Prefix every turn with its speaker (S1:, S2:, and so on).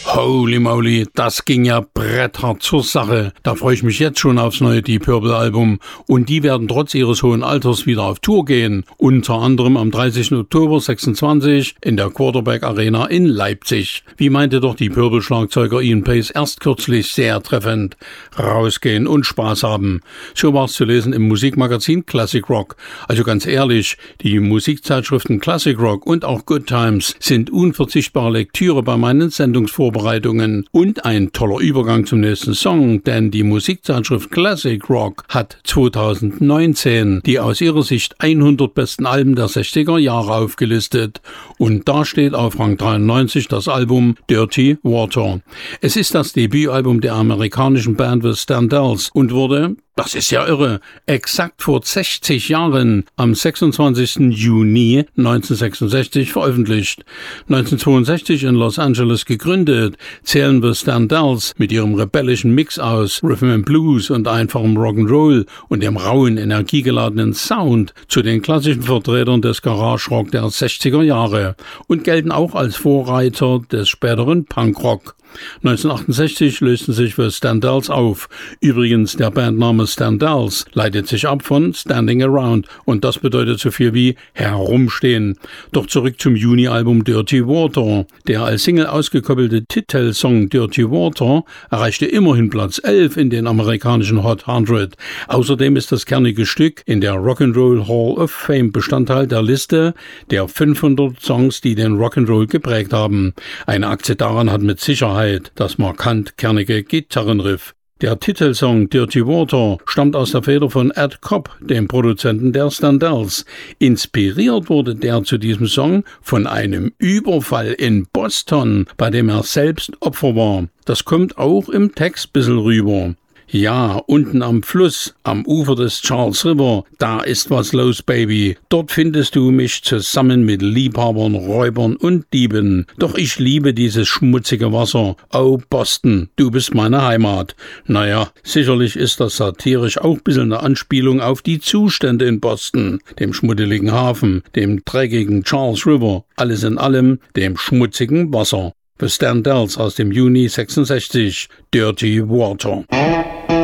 S1: Holy moly, das ging ja bretthart zur Sache. Da freue ich mich jetzt schon aufs neue Deep Purple Album. Und die werden trotz ihres hohen Alters wieder auf Tour gehen. Unter anderem am 30. Oktober 26 in der Quarterback Arena in Leipzig. Wie meinte doch die Purple Schlagzeuger Ian Pace erst kürzlich sehr treffend. Rausgehen und Spaß haben. So war es zu lesen im Musikmagazin Classic Rock. Also ganz ehrlich, die Musikzeitschriften Classic Rock und auch Good Times sind unverzichtbare Lektüre bei meinen Sendungsvorbereitungen. Und ein toller Übergang zum nächsten Song, denn die Musikzeitschrift Classic Rock hat 2019 die aus ihrer Sicht 100 besten Alben der 60er Jahre aufgelistet. Und da steht auf Rang 93 das Album Dirty Water. Es ist das Debütalbum der amerikanischen Band The Standells und wurde, das ist ja irre, exakt vor 60 Jahren am 26. Juni 1966 veröffentlicht. 1962 in Los Angeles gegründet, zählen The Standells mit ihrem rebellischen Mix aus Rhythm and Blues und einfachem Rock'n'Roll und dem rauen, energiegeladenen Sound zu den klassischen Vertretern des Garage Rock der 60er Jahre und gelten auch als Vorreiter des späteren Punkrock. 1968 lösten sich The Standells auf. Übrigens, der Bandname Standells leitet sich ab von Standing Around und das bedeutet so viel wie herumstehen. Doch zurück zum Juni-Album Dirty Water. Der als Single ausgekoppelte Titelsong Dirty Water erreichte immerhin Platz 11 in den amerikanischen Hot 100. Außerdem ist das kernige Stück in der Rock'n'Roll Hall of Fame Bestandteil der Liste der 500 Songs, die den Rock'n'Roll geprägt haben. Eine Aktie daran hat mit Sicherheit das markant kernige Gitarrenriff. Der Titelsong Dirty Water stammt aus der Feder von Ed Cobb, dem Produzenten der Standells. Inspiriert wurde der zu diesem Song von einem Überfall in Boston, bei dem er selbst Opfer war. Das kommt auch im Text bissl rüber. Ja, unten am Fluss, am Ufer des Charles River, da ist was los, Baby. Dort findest du mich zusammen mit Liebhabern, Räubern und Dieben. Doch ich liebe dieses schmutzige Wasser. Oh, Boston, du bist meine Heimat. Naja, sicherlich ist das satirisch auch ein bisschen eine Anspielung auf die Zustände in Boston, dem schmuddeligen Hafen, dem dreckigen Charles River, alles in allem dem schmutzigen Wasser. The Standells aus dem Juni 66, Dirty Water.